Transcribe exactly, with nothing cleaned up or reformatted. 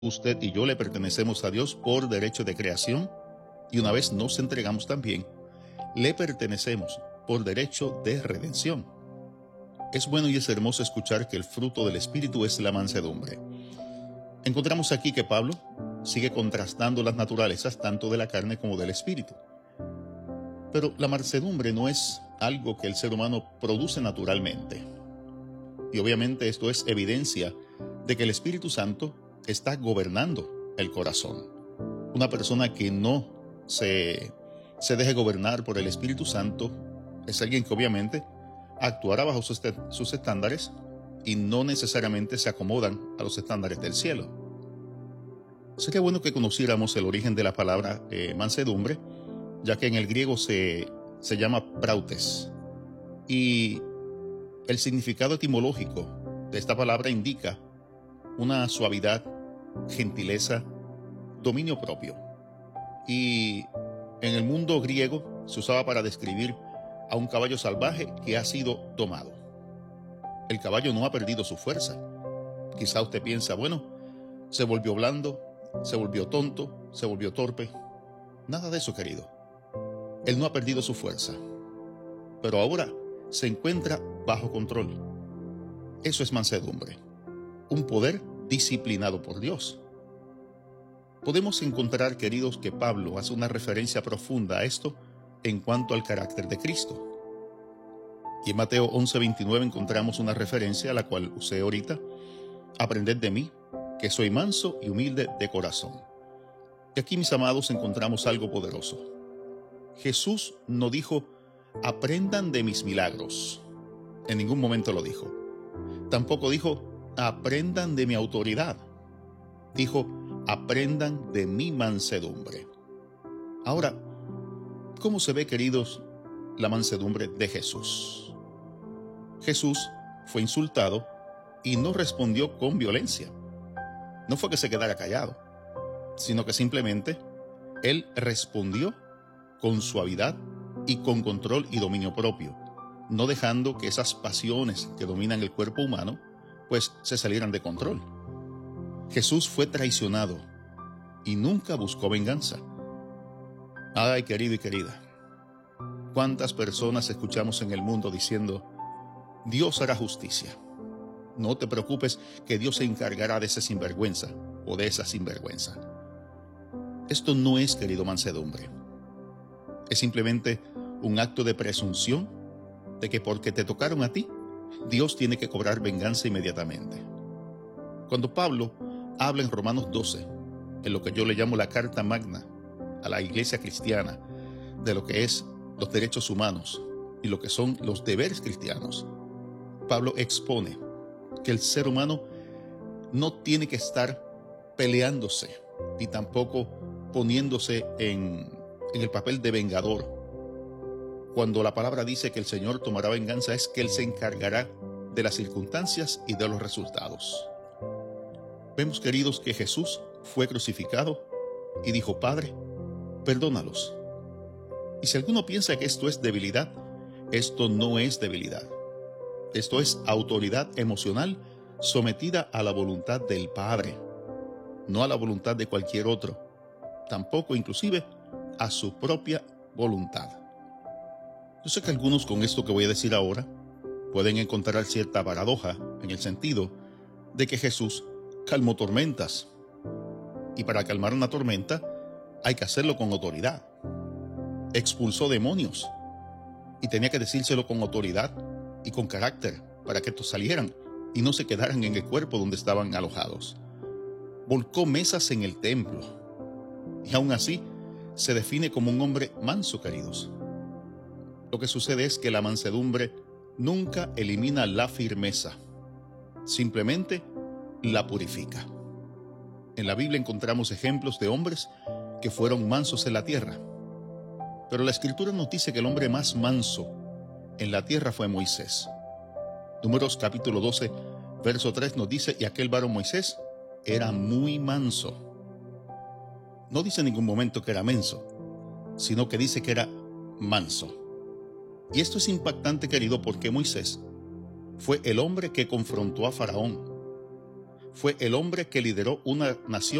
Usted y yo le pertenecemos a Dios por derecho de creación y una vez nos entregamos también, le pertenecemos por derecho de redención. Es bueno y es hermoso escuchar que el fruto del Espíritu es la mansedumbre. Encontramos aquí que Pablo sigue contrastando las naturalezas tanto de la carne como del Espíritu. Pero la mansedumbre no es algo que el ser humano produce naturalmente. Y obviamente esto es evidencia de que el Espíritu Santo está gobernando el corazón. Una persona que no se, se deje gobernar por el Espíritu Santo es alguien que obviamente actuará bajo sus, sus estándares y no necesariamente se acomodan a los estándares del cielo. Sería bueno que conociéramos el origen de la palabra eh, mansedumbre, ya que en el griego se, se llama prautes, y el significado etimológico de esta palabra indica una suavidad, gentileza, dominio propio. Y en el mundo griego se usaba para describir a un caballo salvaje que ha sido domado. El caballo no ha perdido su fuerza. Quizá usted piensa, bueno, se volvió blando, se volvió tonto, se volvió torpe. Nada de eso, querido. Él no ha perdido su fuerza, pero ahora se encuentra bajo control. Eso es mansedumbre, un poder disciplinado por Dios. Podemos encontrar, queridos, que Pablo hace una referencia profunda a esto en cuanto al carácter de Cristo. Y en Mateo once veintinueve encontramos una referencia a la cual usé ahorita: aprended de mí, que soy manso y humilde de corazón. Y aquí, mis amados, encontramos algo poderoso. Jesús no dijo, aprendan de mis milagros. En ningún momento lo dijo. Tampoco dijo, aprendan de mi autoridad. Dijo, aprendan de mi mansedumbre. Ahora, ¿cómo se ve, queridos, la mansedumbre de Jesús? Jesús fue insultado y no respondió con violencia. No fue que se quedara callado, sino que simplemente él respondió con suavidad y con control y dominio propio, no dejando que esas pasiones que dominan el cuerpo humano pues se salieran de control. Jesús fue traicionado y nunca buscó venganza. Ay, querido y querida, ¿cuántas personas escuchamos en el mundo diciendo, Dios hará justicia? No te preocupes, que Dios se encargará de ese sinvergüenza o de esa sinvergüenza. Esto no es, querido, mansedumbre. Es simplemente un acto de presunción de que porque te tocaron a ti, Dios tiene que cobrar venganza inmediatamente. Cuando Pablo habla en Romanos doce, en lo que yo le llamo la carta magna a la iglesia cristiana, de lo que es los derechos humanos y lo que son los deberes cristianos, Pablo expone que el ser humano no tiene que estar peleándose y tampoco poniéndose en, en el papel de vengador. Cuando la palabra dice que el Señor tomará venganza, es que Él se encargará de las circunstancias y de los resultados. Vemos, queridos, que Jesús fue crucificado y dijo, Padre, perdónalos. Y si alguno piensa que esto es debilidad, esto no es debilidad. Esto es autoridad emocional sometida a la voluntad del Padre, no a la voluntad de cualquier otro, tampoco inclusive a su propia voluntad. Yo sé que algunos con esto que voy a decir ahora pueden encontrar cierta paradoja en el sentido de que Jesús calmó tormentas, y para calmar una tormenta hay que hacerlo con autoridad. Expulsó demonios y tenía que decírselo con autoridad y con carácter para que estos salieran y no se quedaran en el cuerpo donde estaban alojados. Volcó mesas en el templo y aún así se define como un hombre manso, queridos. Lo que sucede es que la mansedumbre nunca elimina la firmeza, simplemente la purifica. En la Biblia encontramos ejemplos de hombres que fueron mansos en la tierra, pero la Escritura nos dice que el hombre más manso en la tierra fue Moisés. Números capítulo doce, verso tres nos dice, y aquel varón Moisés era muy manso. No dice en ningún momento que era menso, sino que dice que era manso. Y esto es impactante, querido, porque Moisés fue el hombre que confrontó a Faraón. fue el hombre que lideró una nación